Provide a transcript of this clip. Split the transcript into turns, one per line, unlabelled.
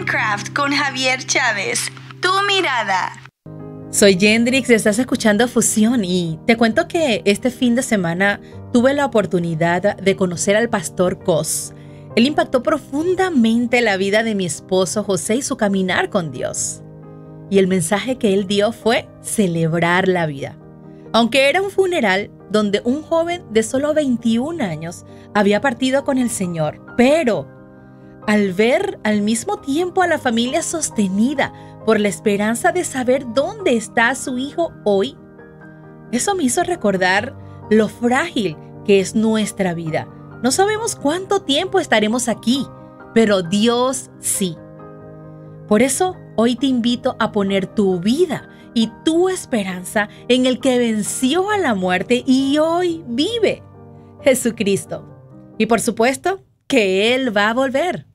Craft con Javier Chávez. Tu mirada.
Soy Yendrix, estás escuchando Fusión y te cuento que este fin de semana tuve la oportunidad de conocer al pastor Cos. Él impactó profundamente la vida de mi esposo José y su caminar con Dios. Y el mensaje que él dio fue celebrar la vida. Aunque era un funeral donde un joven de solo 21 años había partido con el Señor, pero al ver al mismo tiempo a la familia sostenida por la esperanza de saber dónde está su hijo hoy, eso me hizo recordar lo frágil que es nuestra vida. No sabemos cuánto tiempo estaremos aquí, pero Dios sí. Por eso hoy te invito a poner tu vida y tu esperanza en el que venció a la muerte y hoy vive, Jesucristo. Y por supuesto que Él va a volver.